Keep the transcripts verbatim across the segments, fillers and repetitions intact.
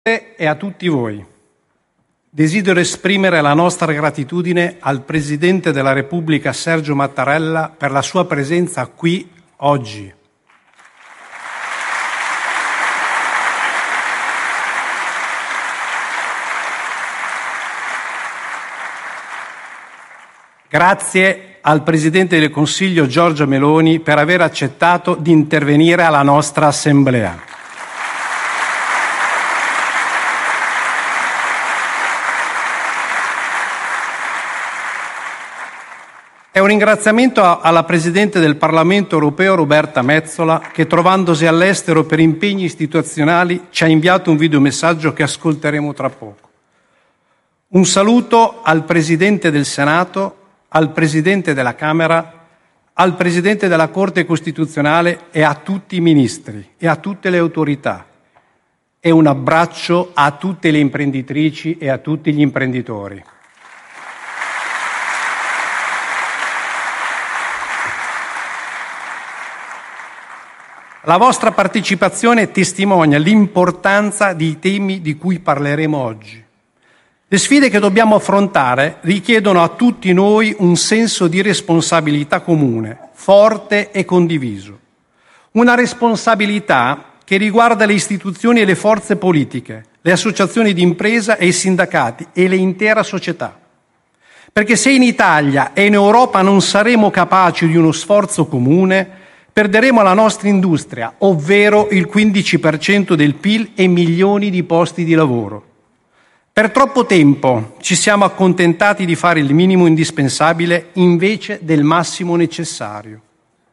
E a tutti voi. Desidero esprimere la nostra gratitudine al Presidente della Repubblica Sergio Mattarella per la sua presenza qui oggi. Grazie al Presidente del Consiglio Giorgia Meloni per aver accettato di intervenire alla nostra Assemblea. E un ringraziamento alla Presidente del Parlamento europeo Roberta Metsola che, trovandosi all'estero per impegni istituzionali, ci ha inviato un videomessaggio che ascolteremo tra poco. Un saluto al Presidente del Senato, al Presidente della Camera, al Presidente della Corte Costituzionale e a tutti i ministri e a tutte le autorità. E un abbraccio a tutte le imprenditrici e a tutti gli imprenditori. La vostra partecipazione testimonia l'importanza dei temi di cui parleremo oggi. Le sfide che dobbiamo affrontare richiedono a tutti noi un senso di responsabilità comune, forte e condiviso. Una responsabilità che riguarda le istituzioni e le forze politiche, le associazioni di impresa e i sindacati e l'intera società. Perché se in Italia e in Europa non saremo capaci di uno sforzo comune, perderemo la nostra industria, ovvero il quindici per cento del P I L e milioni di posti di lavoro. Per troppo tempo ci siamo accontentati di fare il minimo indispensabile invece del massimo necessario.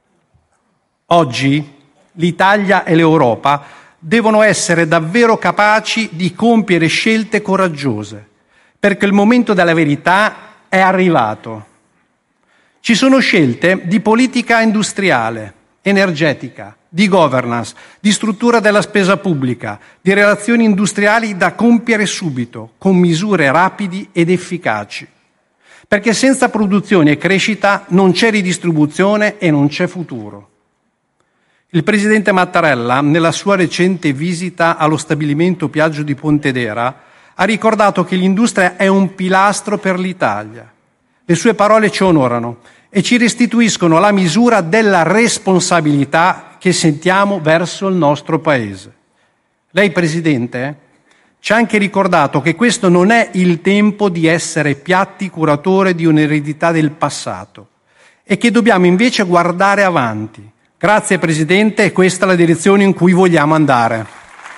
Oggi l'Italia e l'Europa devono essere davvero capaci di compiere scelte coraggiose, perché il momento della verità è arrivato. Ci sono scelte di politica industriale, energetica, di governance, di struttura della spesa pubblica, di relazioni industriali da compiere subito, con misure rapidi ed efficaci. Perché senza produzione e crescita non c'è ridistribuzione e non c'è futuro. Il Presidente Mattarella, nella sua recente visita allo stabilimento Piaggio di Pontedera, ha ricordato che l'industria è un pilastro per l'Italia. Le sue parole ci onorano e ci restituiscono la misura della responsabilità che sentiamo verso il nostro Paese. Lei, Presidente, ci ha anche ricordato che questo non è il tempo di essere piatti curatore di un'eredità del passato e che dobbiamo invece guardare avanti. Grazie, Presidente, e questa è la direzione in cui vogliamo andare.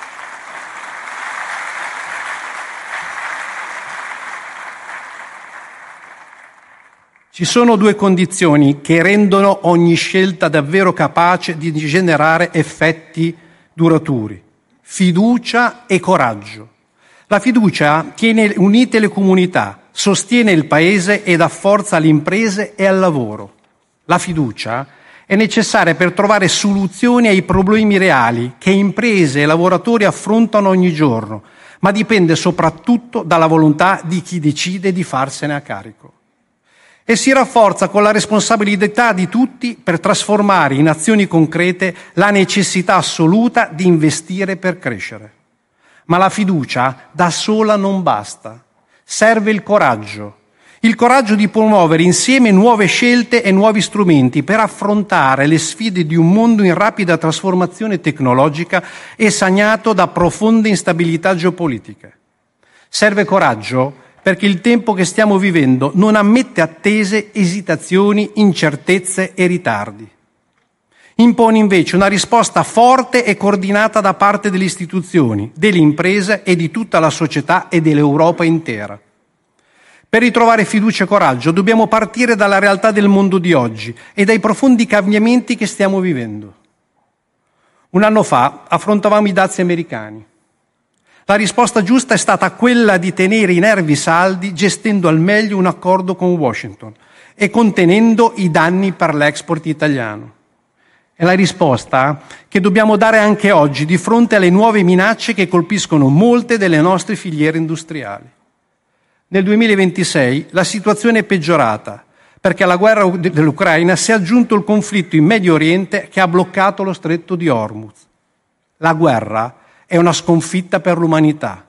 Ci sono due condizioni che rendono ogni scelta davvero capace di generare effetti duraturi: fiducia e coraggio. La fiducia tiene unite le comunità, sostiene il Paese e dà forza alle imprese e al lavoro. La fiducia è necessaria per trovare soluzioni ai problemi reali che imprese e lavoratori affrontano ogni giorno, ma dipende soprattutto dalla volontà di chi decide di farsene a carico. E si rafforza con la responsabilità di tutti per trasformare in azioni concrete la necessità assoluta di investire per crescere. Ma la fiducia da sola non basta. Serve il coraggio. Il coraggio di promuovere insieme nuove scelte e nuovi strumenti per affrontare le sfide di un mondo in rapida trasformazione tecnologica e segnato da profonde instabilità geopolitiche. Serve coraggio perché il tempo che stiamo vivendo non ammette attese, esitazioni, incertezze e ritardi. Impone invece una risposta forte e coordinata da parte delle istituzioni, delle imprese e di tutta la società e dell'Europa intera. Per ritrovare fiducia e coraggio dobbiamo partire dalla realtà del mondo di oggi e dai profondi cambiamenti che stiamo vivendo. Un anno fa affrontavamo i dazi americani. La risposta giusta è stata quella di tenere i nervi saldi gestendo al meglio un accordo con Washington e contenendo i danni per l'export italiano. È la risposta che dobbiamo dare anche oggi di fronte alle nuove minacce che colpiscono molte delle nostre filiere industriali. Nel duemilaventisei la situazione è peggiorata perché alla guerra dell'Ucraina si è aggiunto il conflitto in Medio Oriente che ha bloccato lo stretto di Hormuz. La guerra è una sconfitta per l'umanità.